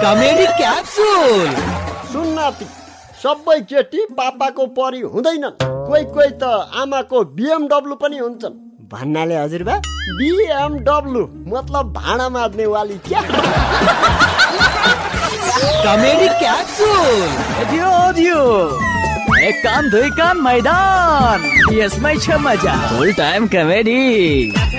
Comedy capsule. सुन्नाति सबै केटी पापाको परी हुँदैनन्, कोही कोही त आमाको BMW पनि हुन्छन्। भन्नाले हजुरबा BMW मतलब भाँडा माझ्ने वाली क्या? Comedy capsule. दियो एक कान दुई कान मैदान, यसमै छ मजा। फुल टाइम कमेडी।